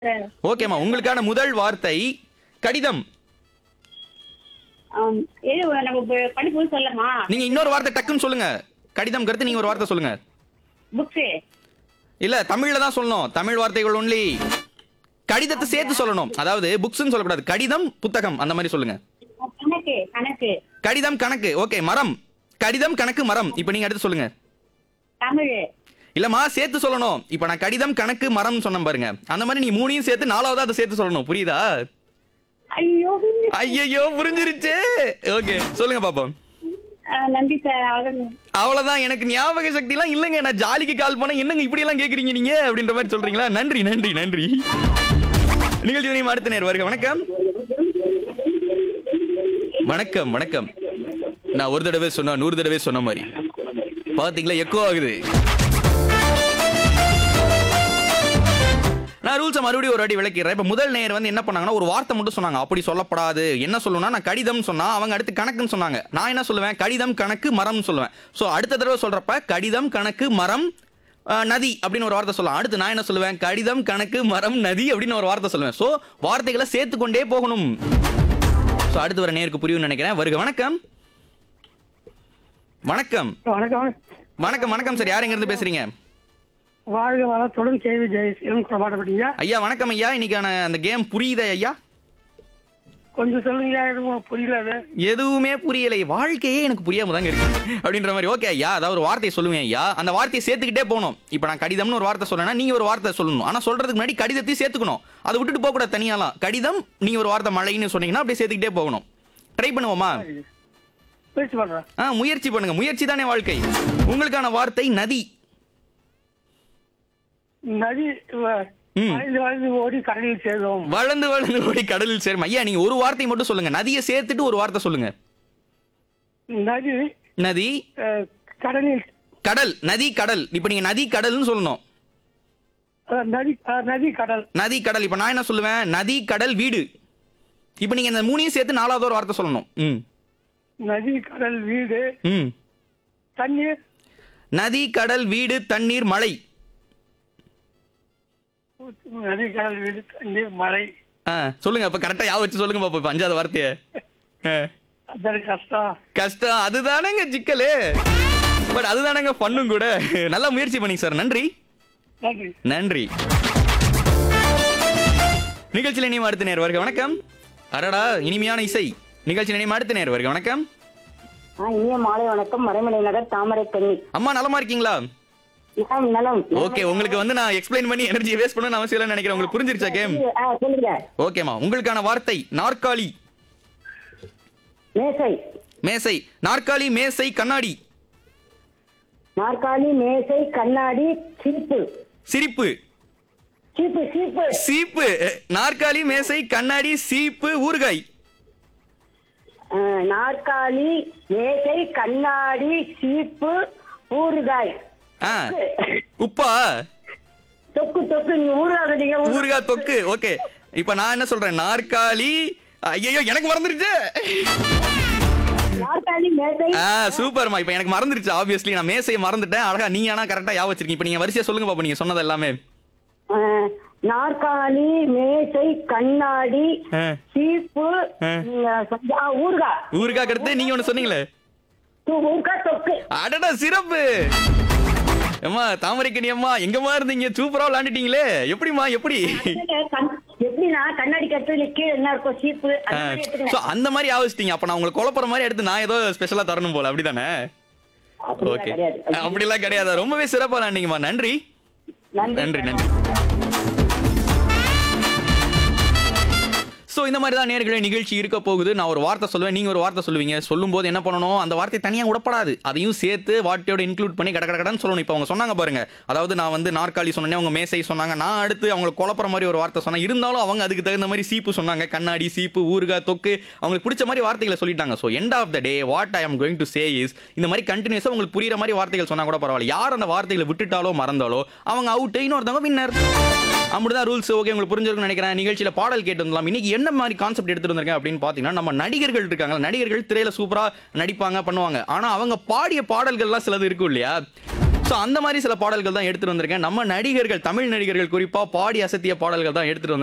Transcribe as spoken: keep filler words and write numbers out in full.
ஓகேம்மா, உங்களுக்கான முதல் வார்த்தை கடிதம். ஆம். ஏய், நம்ம ப- படிப்பு சொல்லமா? நீங்க இன்னொரு வார்த்தை டக்குன்னு சொல்லுங்க. கடிதம் கருத்து நீங்க ஒரு வார்த்தை சொல்லுங்க. புக்ஸ். இல்ல, தமிழ்ல தான் சொல்லணும். தமிழ் வார்த்தைகள் ஒன்லி. கடிதத்தை சேர்த்து சொல்லணும். அதாவது புக்ஸ்னு சொல்லக்கூடாது. கடிதம், புத்தகம் அந்த மாதிரி சொல்லுங்க. கணக்கு கணக்கு கடிதம், கணக்கு. ஓகே, மரம். கடிதம், கணக்கு, மரம். இப்போ நீங்க அடுத்து சொல்லுங்க. தமிழ். இல்லம்மா, சேர்த்து சொல்லணும். இப்போ நான் கடிதம், கணக்கு, மரம் சொன்னேன் பாருங்க. அந்த மாதிரி நீ மூணையும் சேர்த்து நாலாவதா அதை சேர்த்து சொல்லணும். புரியுதா? ஐயோ. ஐயோ, புரிஞ்சிருச்சு. ஓகே, சொல்லுங்க பாப்போம். ஆ, நன்றி சார். அவ்வளவுதான். அவ்வளவுதான். எனக்கு ஞாபக சக்தி எல்லாம் இல்லங்க. நான் ஜாலிக்கு கால் பண்ண என்னங்க இப்படி எல்லாம் கேக்குறீங்க நீங்க அப்படின்ற மாதிரி சொல்றீங்களா? நன்றி நன்றி நன்றி. நிகழ்ச்சி அடுத்த நேர் வருக. வணக்கம் வணக்கம் வணக்கம். நான் ஒரு தடவை சொன்னா நூறு தடவை சொன்ன மாதிரி பாத்தீங்களா, எக்கோ ஆகுது. நான் ரூல்ஸை மறுபடியும் ஒரு வாட்டி விளக்கிறேன். இப்போ முதல் நேர் வந்து என்ன பண்ணாங்கன்னா ஒரு வார்த்தை மட்டும் சொன்னாங்க. அப்படி சொல்லப்படாது. என்ன சொல்லணும்னா, நான் கடிதம் சொன்னா அவங்க அடுத்து கணக்குன்னு சொன்னாங்க. நான் என்ன சொல்லுவேன்? கடிதம், கணக்கு, மரம் சொல்லுவேன். ஸோ அடுத்த தடவை சொல்றப்ப கடிதம், கணக்கு, மரம், அஹ், நதி அப்படின்னு ஒரு வார்த்தை சொல்லலாம். அடுத்து நான் என்ன சொல்லுவேன்? கடிதம், கணக்கு, மரம், நதி அப்படின்னு ஒரு வார்த்தை சொல்லுவேன். ஸோ வார்த்தைகளை சேர்த்து கொண்டே போகணும். ஸோ அடுத்து வர நேருக்கு புரியும்னு நினைக்கிறேன். வருக. வணக்கம் வணக்கம் வணக்கம். வணக்கம் வணக்கம் சார். யார் எங்க இருந்து பேசுறீங்க? வாழ்க வளத்துடன் கேவி ஜெயசீலம் குறபாடப்பட்டீங்க. ஐயா வணக்கம் ஐயா. இன்னைக்கான அந்த கேம் புரியுதா ஐயா? கொஞ்சம் சொல்லுங்க. எதுவும் புரியல. அது எதுவுமே புரியலை. வாழ்க்கையே எனக்கு புரியாம தாங்க இருக்கு அப்படின்ற மாதிரி. ஓகே ஐயா, அதாவது ஒரு வார்த்தையை சொல்லுவேன் ஐயா. அந்த வார்த்தையை சேர்த்துக்கிட்டே போகணும். இப்போ நான் கடிதம்னு ஒரு வார்த்தை சொல்றேன்னா நீங்க ஒரு வார்த்தை சொல்லணும். ஆனா சொல்றதுக்கு முன்னாடி கடிதத்தையும் சேர்த்துக்கணும். அதை விட்டுட்டு போக கூடாது தனியாலாம். கடிதம், நீங்க ஒரு வார்த்தை மழைன்னு சொன்னீங்கன்னா அப்படியே சேர்த்துக்கிட்டே போகணும். ட்ரை பண்ணுவோமா? பேச்சு பண்றேன். ஆ, முயற்சி பண்ணுங்க. முயற்சி தானே வாழ்க்கை. உங்களுக்கான வார்த்தை நதி. நதி வ- ம். வளைந்து வளைந்து ஓடி கடலில் சேரும். வளர்ந்து வளர்ந்து ஓடி கடலில் சேரும். ஐயா நீங்க ஒரு வார்த்தை மட்டும் சொல்லுங்க. நதியை சேர்த்துட்டு ஒரு வார்த்தை சொல்லுங்க. நதி நதி, அஹ், கடலில் கடல். நதி, கடல். இப்போ நீங்க நதி, கடல்னு சொல்லணும். அஹ், நதி அஹ், நதி கடல். நதி, கடல். இப்போ நான் என்ன சொல்லுவேன்? நதி, கடல், வீடு. இப்போ நீங்க இந்த மூணையும் சேர்த்து நாலாவது ஒரு வார்த்தை சொல்லணும். ம் நதி கடல் வீடு ம் தண்ணீர். நதி, கடல், வீடு, தண்ணீர், மழை. நதி கடல் வீடு தண்ணீர் மழை. ஆ, சொல்லுங்க. அப்ப கரெக்டா யா வச்சு சொல்லுங்க பாப்போம். இப்ப அஞ்சாவது வார்த்தைய. ஆ, அதற்கு கஷ்டம். கஷ்டம். அதுதானேங்க சிக்கலு. பட் அதுதானேங்க பண்ணும் கூட. நல்லா முயற்சி பண்ணீங்க சார். நன்றி நன்றி. நன்றி. நிகழ்ச்சியில் இனிமே அடுத்த நேர் வருக. வணக்கம். அரடா, இனிமையான இசை. நிகழ்ச்சியில் இனிமே அடுத்த நேர் வருக. வணக்கம். ஆ, இனிய மாலை வணக்கம். மறைமலை நகர் தாமரை கண்ணி. அம்மா நலமா இருக்கீங்களா? நலம் நலம். ஓகே, உங்களுக்கு வந்து நான் எக்ஸ்பிளைன் பண்ணி எனர்ஜி வேஸ்ட் பண்ண அவசியம் இல்லைன்னு நினைக்கிறேன். உங்களுக்கு புரிஞ்சிருச்சா கேம்? ஆ, சொல்லுங்க. ஓகேமா, உங்களுக்கான வார்த்தை நாற்காலி. மேசை. மேசை. நாற்காலி, மேசை, கண்ணாடி. நாற்காலி, மேசை, கண்ணாடி, சீப்பு. சிரிப்பு. சீப்பு சீப்பு. சீப்பு. நாற்காலி, மேசை, கண்ணாடி, சீப்பு, ஊறுகாய். ஆ, நாற்காலி, மேசை, கண்ணாடி, சீப்பு, ஊறுகாய். ஆ, உப்பா? தொக்கு தொக்கு. நீங்க ஊறுகாய் சொன்னீங்க. ஊறுகாய், தொக்கு. ஓகே, இப்போ நான் என்ன சொல்றேன்? நாற்காலி. ஐயோ, எனக்கு மறந்துருச்சு. நாற்காலி, மேசை. ஆ, சூப்பர்மா. இப்போ எனக்கு மறந்துருச்சு. ஆப்வியஸ்லி நான் மேசையை மறந்துட்டேன். அழகா நீ ஆனா கரெக்டா ஞாபகம் வச்சிருக்கீங்க. இப்போ நீங்க வரிசையா சொல்லுங்க பாப்போம். நீங்க சொன்னது எல்லாமே. ஆ, நாற்காலி, மேசை, கண்ணாடி, ஆ. சீப்பு, ஆ. நீங்க சொன்ன- ஆ, ஊறுகாய். ஊறுகாய் அடுத்து நீங்க ஒண்ணு சொன்னீங்களே. து- ஊறுகாய் தொக்கு. அடடா, சிறப்பு. அம்மா தாமரைக்கணி அம்மா, எங்கம்மா இருந்தீங்க? சூப்பரா விளையாண்டுட்டீங்களே. எப்படிமா எப்படி? கண்- எப்படின்னா கண்ணாடி கட்டு கீழே என்ன இருக்கும்? சீப்பு. அந்த ஆ, மாதிரி so எடுத்துக்கிறேன். அந்த மாதிரி ஆவச்சிட்டீங்க. அப்ப நான் உங்களுக்கு குழப்பற மாதிரி எடுத்து நான் ஏதோ ஸ்பெஷலா தரணும் போல. அப்படிதானே? அப்படிலாம் ஓகே, கிடையாது. அப்படிலாம் கிடையாது. ரொம்பவே சிறப்பா விளையாண்டீங்கம்மா. நன்றி நன்றி நன்றி. ஸோ இந்த மாதிரி தான் நேர்களே நிகழ்ச்சி இருக்க போகுது. நான் ஒரு வார்த்தை சொல்லுவேன், நீங்க ஒரு வார்த்தை சொல்லுவீங்க. சொல்லும்போது என்ன பண்ணணும்? அந்த வார்த்தை தனியாக விடப்படாது. அதையும் சேர்த்து வார்த்தையோட இன்க்ளூட் பண்ணி கட கட கடன்னு சொல்லணும். இப்போ அவங்க சொன்னாங்க பாருங்க. அதாவது நான் வந்து நாற்காலி சொன்னேன், அவங்க மேசை சொன்னாங்க. நான் அடுத்து அவங்களை குழப்பற மாதிரி ஒரு வார்த்தை சொன்னேன். இருந்தாலும் அவங்க அதுக்கு தகுந்த மாதிரி சீப்பு சொன்னாங்க. கண்ணாடி, சீப்பு, ஊறுகாய், தொக்கு. அவங்களுக்கு பிடிச்ச மாதிரி வார்த்தைகளை சொல்லிட்டாங்க. So end of the day what I am going to say is, இந்த மாதிரி கண்டினியூஸாக உங்களுக்கு புரியுற மாதிரி வார்த்தைகள் சொன்னா கூட பரவாயில்ல. யார் அந்த வார்த்தைகளை விட்டுட்டாலோ மறந்தாலோ அவங்க அவுட், இன்னொருத்தவங்க வின்னர். அப்படிதான் ரூல்ஸ். ஓகே, உங்களுக்கு புரிஞ்சிருக்கும்னு நினைக்கிறேன். நிகழ்ச்சியில் பாடல் கேட்டு வந்துடலாம். இன்னைக்கு என்ன மாதிரி கான்செப்ட் எடுத்துட்டு வந்திருக்கேன் அப்படின்னு பார்த்தீங்கன்னா, நம்ம நடிகர்கள் இருக்காங்க. நடிகர்கள் திரையில சூப்பரா நடிப்பாங்க, பண்ணுவாங்க. ஆனா அவங்க பாடிய பாடல்கள்லாம் சிலது இருக்கும் இல்லையா? ஸோ அந்த மாதிரி சில பாடல்கள் தான் எடுத்துட்டு வந்திருக்கேன். நம்ம நடிகர்கள், தமிழ் நடிகர்கள் குறிப்பா பாடி அசத்திய பாடல்கள் தான் எடுத்துட்டு வந்திருக்கேன்.